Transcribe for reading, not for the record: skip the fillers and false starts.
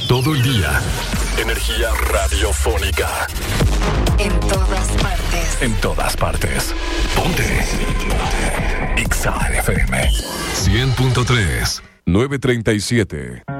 Todo el día. Energía radiofónica. En todas partes. En todas partes. Ponte. Ponte. Exa FM 100.3 937.